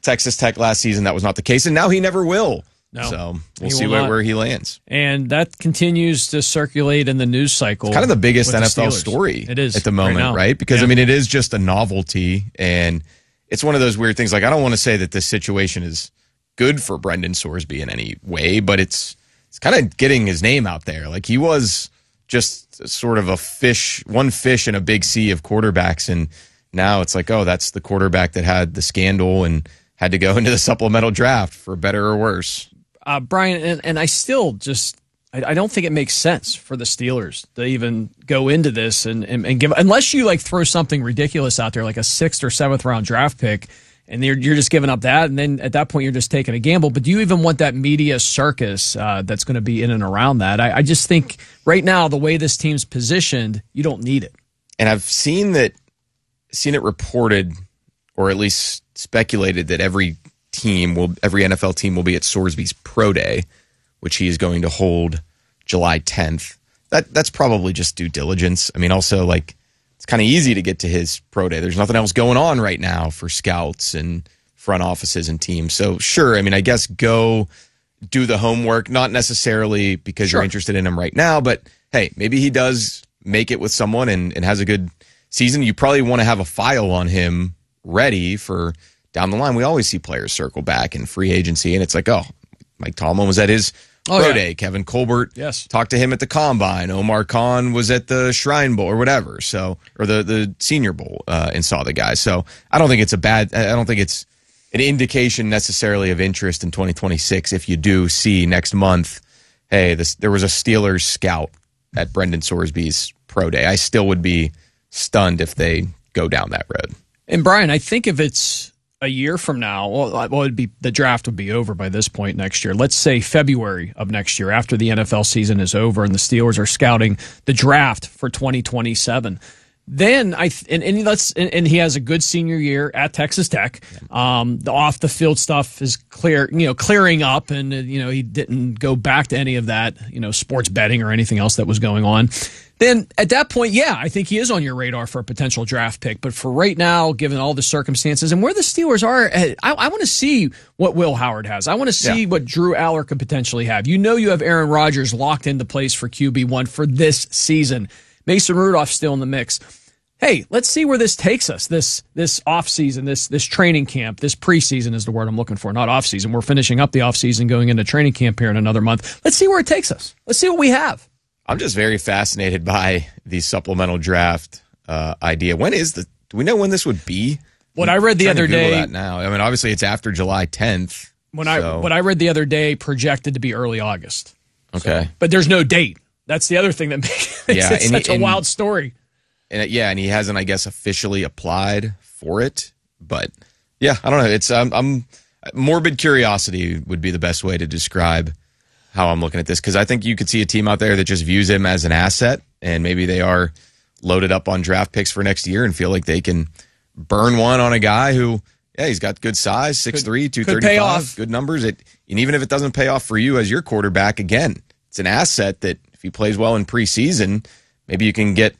Texas Tech last season, that was not the case, and now he never will. No, so we'll see where he lands. And that continues to circulate in the news cycle. It's kind of the biggest NFL story it is at the moment, right? Because, I mean, it is just a novelty, and it's one of those weird things. Like, I don't want to say that this situation is good for Brendan Sorsby in any way, but it's kind of getting his name out there. Like, he was just sort of one fish in a big sea of quarterbacks, and now it's like, oh, that's the quarterback that had the scandal and had to go into the supplemental draft, for better or worse. Brian, and I still just I don't think it makes sense for the Steelers to even go into this and give, unless you like throw something ridiculous out there like a 6th or 7th round draft pick, and you're just giving up that, and then at that point you're just taking a gamble. But do you even want that media circus that's going to be in and around that? I just think right now the way this team's positioned, you don't need it. And I've seen it reported, or at least speculated, that every NFL team will be at Sorsby's Pro Day, which he is going to hold July 10th. That's probably just due diligence. I mean, also, like, it's kind of easy to get to his Pro Day. There's nothing else going on right now for scouts and front offices and teams. So, sure, I mean, I guess go do the homework, not necessarily because you're interested in him right now, but, hey, maybe he does make it with someone and has a good season. You probably want to have a file on him ready for down the line. We always see players circle back in free agency, and it's like, oh, Mike Tomlin was at his Pro Day. Kevin Colbert talked to him at the Combine. Omar Khan was at the Shrine Bowl or whatever, or the Senior Bowl, and saw the guy. So I don't think it's I don't think it's an indication necessarily of interest in 2026 if you do see next month, hey, there was a Steelers scout at Brendan Sorsby's Pro Day. I still would be stunned if they go down that road. And Brian, I think if it's a year from now, it'd be, the draft would be over by this point next year. Let's say February of next year, after the NFL season is over and the Steelers are scouting the draft for 2027. Then and he has a good senior year at Texas Tech. The off the field stuff is clearing up, and he didn't go back to any of that, sports betting or anything else that was going on. Then at that point, I think he is on your radar for a potential draft pick. But for right now, given all the circumstances and where the Steelers are, I want to see what Will Howard has. I want to see what Drew Aller could potentially have. You have Aaron Rodgers locked into place for QB1 for this season. Mason Rudolph's still in the mix. Hey, let's see where this takes us, this offseason, this training camp, this preseason is the word I'm looking for, not offseason. We're finishing up the offseason, going into training camp here in another month. Let's see where it takes us. Let's see what we have. I'm just very fascinated by the supplemental draft idea. Do we know when this would be? What I read the other day. That now. I mean, obviously it's after July 10th. What I read the other day projected to be early August. Okay. So, but there's no date. That's the other thing that makes it such a wild story. And he hasn't, I guess, officially applied for it. But I don't know. It's morbid curiosity would be the best way to describe how I'm looking at this, because I think you could see a team out there that just views him as an asset, and maybe they are loaded up on draft picks for next year and feel like they can burn one on a guy who, he's got good size, 6'3", 235, good numbers. And even if it doesn't pay off for you as your quarterback, again, it's an asset that if he plays well in preseason, maybe you can get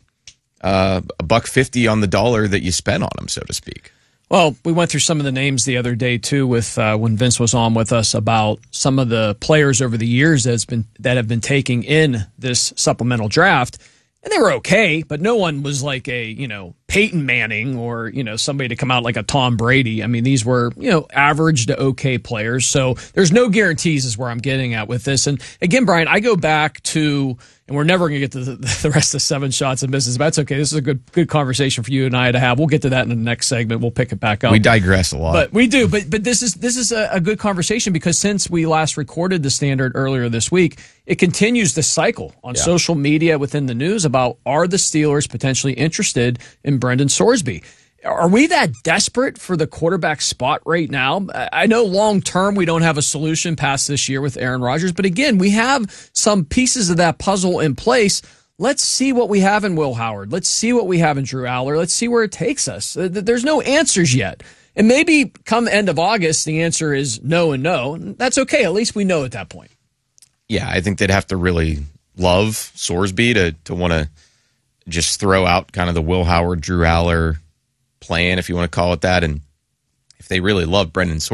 $1.50 on the dollar that you spent on him, so to speak. Well, we went through some of the names the other day, too, with when Vince was on with us about some of the players over the years that have been taking in this supplemental draft. And they were okay, but no one was like a, Peyton Manning or, somebody to come out like a Tom Brady. I mean, these were, average to okay players. So there's no guarantees is where I'm getting at with this. And again, Brian, I go back to, and we're never going to get to the rest of 7 shots and misses, but that's okay. This is a good conversation for you and I to have. We'll get to that in the next segment. We'll pick it back up. We digress a lot. But we do. But this is a good conversation, because since we last recorded the Standard earlier this week, it continues the cycle on social media within the news about, are the Steelers potentially interested in Brendan Sorsby? Are we that desperate for the quarterback spot right now? I know long term we don't have a solution past this year with Aaron Rodgers, but again, we have some pieces of that puzzle in place. Let's see what we have in Will Howard. Let's see what we have in Drew Aller. Let's see where it takes us. There's no answers yet. And maybe come end of August, the answer is no and no. That's okay. At least we know at that point. Yeah, I think they'd have to really love Sorsby to want to just throw out kind of the Will Howard, Drew Aller plan, if you want to call it that. And if they really love Brendan Sorsby,